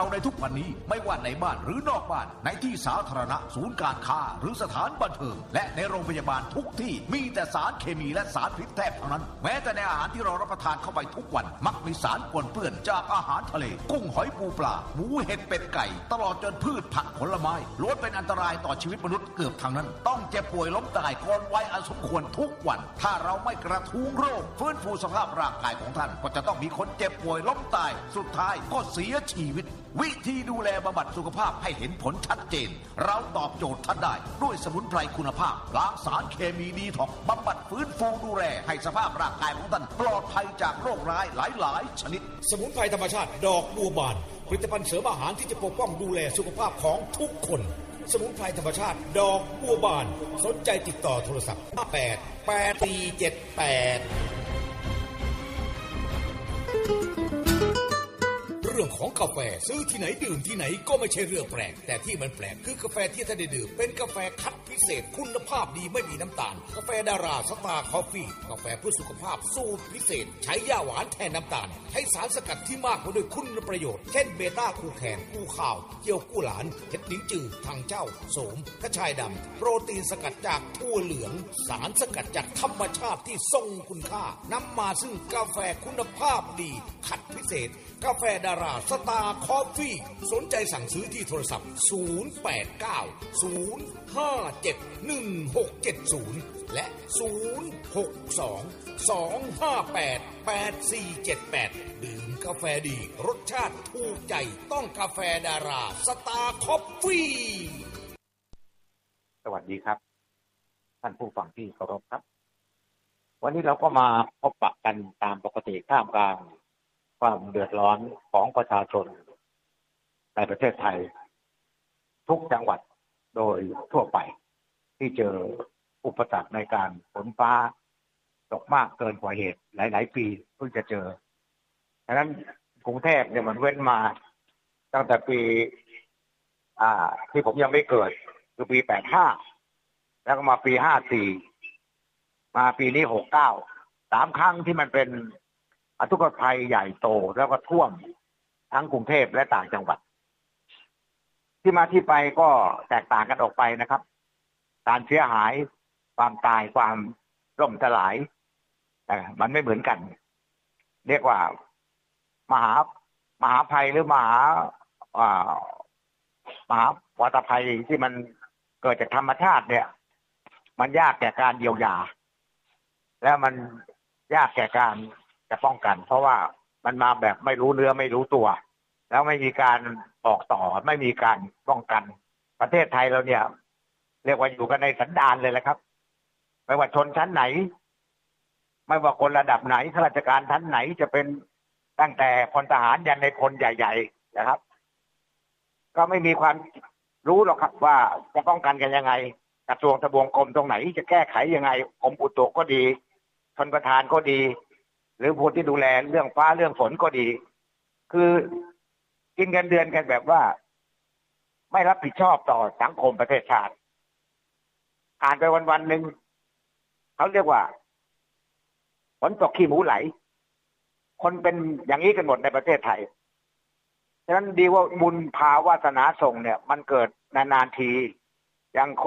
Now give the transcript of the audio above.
ในทุกวันนี้ไม่ว่าในบ้านหรือนอกบ้านในที่สาธารณะศูนย์การค้าหรือสถานบันเทิงและในโรงพยาบาลทุกที่มีแต่สารเคมีและสารพิษแทบทั้งนั้นแม้แต่ในอาหารที่เรารับประทานเข้าไปทุกวันมักมีสารปนเปื้อนจากอาหารทะเลกุ้งหอยปูปลาหมูเห็ดเป็ดไก่ตลอดจนพืชผักผลไม้ล้วนเป็นอันตรายต่อชีวิตมนุษย์เกือบทั้งนั้นต้องเจ็บป่วยล้มตายก่อนวัยอันสมควรทุกวันถ้าเราไม่กระทุ้งโรคฟื้นฟูสภาพร่างกายของท่านก็จะต้องมีคนเจ็บป่วยล้มตายสุดท้ายก็เสียชีวิตวิธีดูแลบำบัดสุขภาพให้เห็นผลชัดเจนเราตอบโจทย์ท่านได้ด้วยสมุนไพรคุณภาพล้างสารเคมีดีท็อกซ์บำบัดฟื้นฟูดูแลให้สภาพร่างกายของท่านปลอดภัยจากโรคร้ายหลายชนิดสมุนไพรธรรมชาติดอกบัวบานผลิตภัณฑ์เสริมอาหารที่จะปกป้องดูแลสุขภาพของทุกคนสมุนไพรธรรมชาติดอกบัวบานสนใจติดต่อโทรศัพท์588478เรื่องของกาแฟซื้อที่ไหนดื่มที่ไหนก็ไม่ใช่เรื่องแปลกแต่ที่มันแปลกคือกาแฟที่ท่านได้ดื่มเป็นกาแฟคัดพิเศษคุณภาพดีไม่มีน้ำตาลกาแฟดาราสตาร์คอฟฟี่กาแฟเพื่อสุขภาพสูตรพิเศษใช้ย่าหวานแทนน้ำตาลให้สารสกัดที่มากกว่าด้วยคุณประโยชน์เช่นเบต้าคูแคนกูข่าวเจียวกู้หลานเห็ดลิ้นจือทางเจ้าโสมกระชายดำโปรตีนสกัดจากถั่วเหลืองสารสกัดจากธรรมชาติที่ทรงคุณค่านำมาซึ่งกาแฟคุณภาพดีคัดพิเศษกาแฟดาราสตาร์คอฟฟี่สนใจสั่งซื้อที่โทรศัพท์0890571670และ0622588478ดื่มกาแฟดีรสชาติถูกใจต้องกาแฟดาราสตาร์คอฟฟี่สวัสดีครับท่านผู้ฟังที่เคารพครับวันนี้เราก็มาพบปะกันตามปกติท่ามกลางความเดือดร้อนของประชาชนในประเทศไทยทุกจังหวัดโดยทั่วไปที่เจออุปสรรคในการฝนฟ้าตกมากเกินกว่าเหตุหลายปีเพิ่งจะเจอฉะนั้นกรุงเทพเนี่ยมันเว้นมาตั้งแต่ปีที่ผมยังไม่เกิดคือปี85แล้วก็มาปี54มาปีนี้69 3 ครั้งที่มันเป็นอุทกภัยใหญ่โตแล้วก็ท่วมทั้งกรุงเทพและต่างจังหวัดที่มาที่ไปก็แตกต่างกันออกไปนะครับการเสียหายความตายความล่มสลายมันไม่เหมือนกันเรียกว่ามหาภัยหรือมหาวาตภัยที่มันเกิดจากธรรมชาติเนี่ยมันยากแก่การเยียวยาแล้วมันยากแก่การจะป้องกันเพราะว่ามันมาแบบไม่รู้เนื้อไม่รู้ตัวแล้วไม่มีการบอกต่อไม่มีการป้องกันประเทศไทยเราเนี่ยเรียกว่าอยู่กันในสันดานเลยแหละครับไม่ว่าชนชั้นไหนไม่ว่าคนระดับไหนข้าราชการชั้นไหนจะเป็นตั้งแต่พลทหารยันในพลใหญ่ๆนะครับก็ไม่มีความรู้หรอกครับว่าจะป้องกันกันยังไงกระทรวงทบวงกรมตรงไหนจะแก้ไขยังไงกรมอุตุก็ดีชนประธานก็ดีหรือผู้ที่ดูแลเรื่องฟ้าเรื่องฝนก็ดีคือกินเงินเดือนกันแบบว่าไม่รับผิดชอบต่อสังคมประเทศชาติอ่านไปวันๆหนึ่งเขาเรียกว่าฝนตกขี้หมูไหลคนเป็นอย่างนี้กันหมดในประเทศไทยฉะนั้นดีว่าบุญพาวาสนาส่งเนี่ยมันเกิดนานๆทีอย่างคน